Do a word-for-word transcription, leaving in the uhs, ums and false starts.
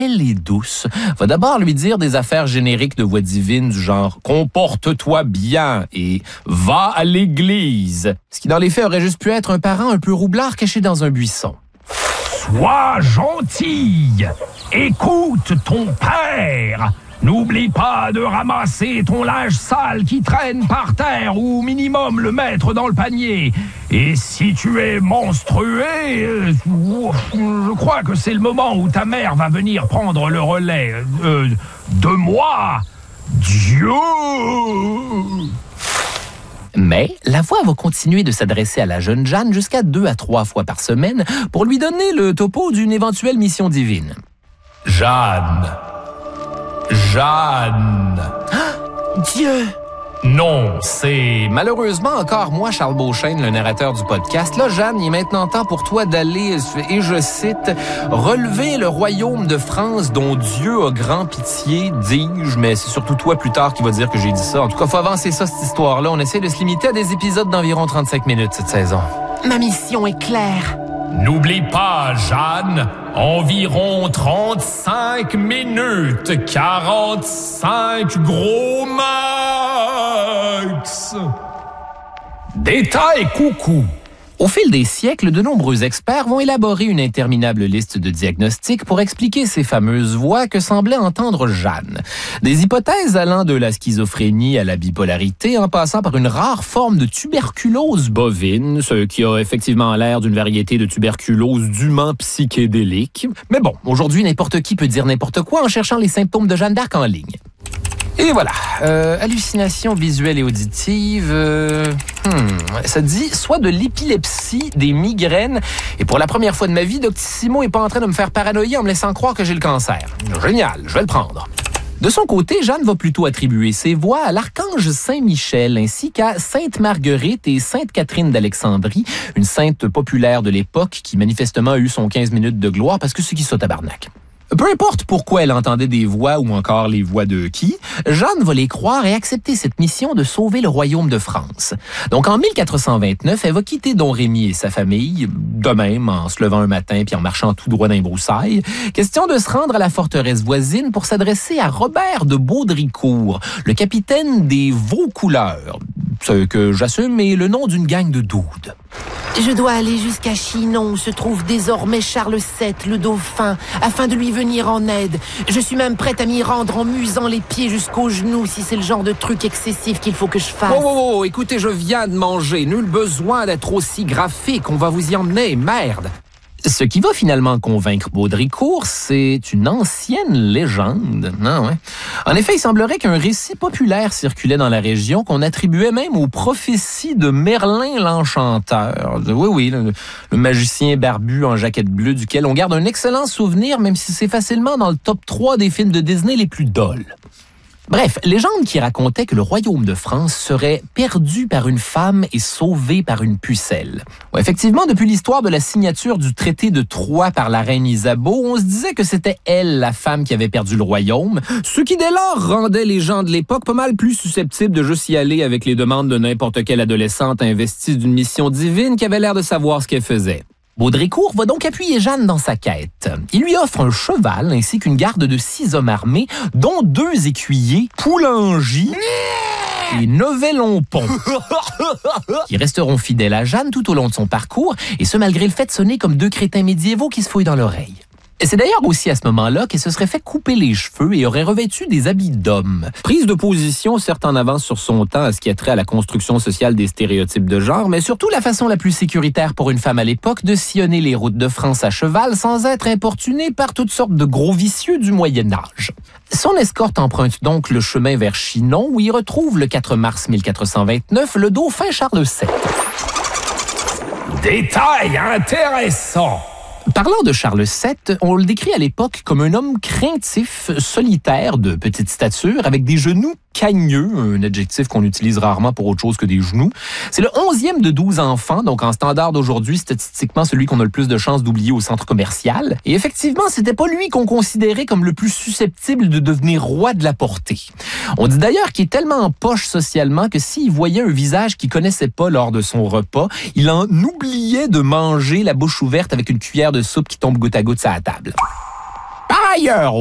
elle est douce, va d'abord lui dire des affaires génériques de voix divine du genre « comporte-toi bien » et « va à l'église », ce qui dans les faits aurait juste pu être un parent un peu roublard caché dans un buisson. Sois gentille, écoute ton père. N'oublie pas de ramasser ton linge sale qui traîne par terre ou au minimum le mettre dans le panier. Et si tu es menstrué, euh, je crois que c'est le moment où ta mère va venir prendre le relais euh, de moi. Dieu! Mais la voix va continuer de s'adresser à la jeune Jeanne jusqu'à deux à trois fois par semaine pour lui donner le topo d'une éventuelle mission divine. Jeanne. Jeanne. Ah, Dieu! Non, c'est... Malheureusement, encore moi, Charles Beauchesne, le narrateur du podcast. Là, Jeanne, il est maintenant temps pour toi d'aller, et je cite, « relever le royaume de France dont Dieu a grand pitié, dis-je, mais c'est surtout toi plus tard qui va dire que j'ai dit ça. En tout cas, faut avancer ça, cette histoire-là. On essaie de se limiter à des épisodes d'environ trente-cinq minutes cette saison. » Ma mission est claire. N'oublie pas, Jeanne, environ trente-cinq minutes, quarante-cinq gros max. Détail coucou. Au fil des siècles, de nombreux experts vont élaborer une interminable liste de diagnostics pour expliquer ces fameuses voix que semblait entendre Jeanne. Des hypothèses allant de la schizophrénie à la bipolarité, en passant par une rare forme de tuberculose bovine, ce qui a effectivement l'air d'une variété de tuberculose dûment psychédélique. Mais bon, aujourd'hui, n'importe qui peut dire n'importe quoi en cherchant les symptômes de Jeanne d'Arc en ligne. Et voilà, euh, hallucinations visuelles et auditives, euh, hmm, ça dit soit de l'épilepsie, des migraines, et pour la première fois de ma vie, Doctissimo est pas en train de me faire paranoïer en me laissant croire que j'ai le cancer. Génial, je vais le prendre. De son côté, Jeanne va plutôt attribuer ses voix à l'archange Saint-Michel ainsi qu'à Sainte Marguerite et Sainte Catherine d'Alexandrie, une sainte populaire de l'époque qui manifestement a eu son quinze minutes de gloire parce que c'est qui ça, tabarnak. Peu importe pourquoi elle entendait des voix ou encore les voix de qui, Jeanne va les croire et accepter cette mission de sauver le royaume de France. Donc en mille quatre cent vingt-neuf, elle va quitter Don Rémy et sa famille, de même en se levant un matin puis en marchant tout droit dans les broussailles. Question de se rendre à la forteresse voisine pour s'adresser à Robert de Baudricourt, le capitaine des Vaucouleurs, ce que j'assume est le nom d'une gang de doudes. Je dois aller jusqu'à Chinon où se trouve désormais Charles sept, le dauphin, afin de lui venir en aide. Je suis même prête à m'y rendre en musant les pieds jusqu'aux genoux si c'est le genre de truc excessif qu'il faut que je fasse. Oh, oh, oh, écoutez, je viens de manger. Nul besoin d'être aussi graphique. On va vous y emmener, merde. Ce qui va finalement convaincre Baudricourt, c'est une ancienne légende. Non, ouais. En effet, il semblerait qu'un récit populaire circulait dans la région qu'on attribuait même aux prophéties de Merlin l'Enchanteur. Oui, oui, le, le magicien barbu en jaquette bleue duquel on garde un excellent souvenir, même si c'est facilement dans le top trois des films de Disney les plus dole. Bref, légende qui racontait que le royaume de France serait perdu par une femme et sauvé par une pucelle. Ouais, effectivement, depuis l'histoire de la signature du traité de Troyes par la reine Isabeau, on se disait que c'était elle, la femme, qui avait perdu le royaume, ce qui dès lors rendait les gens de l'époque pas mal plus susceptibles de juste y aller avec les demandes de n'importe quelle adolescente investie d'une mission divine qui avait l'air de savoir ce qu'elle faisait. Baudricourt va donc appuyer Jeanne dans sa quête. Il lui offre un cheval ainsi qu'une garde de six hommes armés, dont deux écuyers, Poulangy et Neuvellonpont, qui resteront fidèles à Jeanne tout au long de son parcours, et ce malgré le fait de sonner comme deux crétins médiévaux qui se fouillent dans l'oreille. Et c'est d'ailleurs aussi à ce moment-là qu'elle se serait fait couper les cheveux et aurait revêtu des habits d'homme. Prise de position, certes en avance sur son temps à ce qui a trait à la construction sociale des stéréotypes de genre, mais surtout la façon la plus sécuritaire pour une femme à l'époque de sillonner les routes de France à cheval sans être importunée par toutes sortes de gros vicieux du Moyen-Âge. Son escorte emprunte donc le chemin vers Chinon où il retrouve le quatre mars mille quatre cent vingt-neuf le dauphin Charles sept. Détail intéressant! Parlant de Charles sept, on le décrit à l'époque comme un homme craintif, solitaire, de petite stature, avec des genoux cagneux, un adjectif qu'on utilise rarement pour autre chose que des genoux. C'est le onzième de douze enfants, donc en standard d'aujourd'hui, statistiquement celui qu'on a le plus de chances d'oublier au centre commercial. Et effectivement, c'était pas lui qu'on considérait comme le plus susceptible de devenir roi de la portée. On dit d'ailleurs qu'il est tellement en poche socialement que s'il voyait un visage qu'il connaissait pas lors de son repas, il en oubliait de manger la bouche ouverte avec une cuillère de soupe qui tombe goutte à goutte sur la table. Par ailleurs,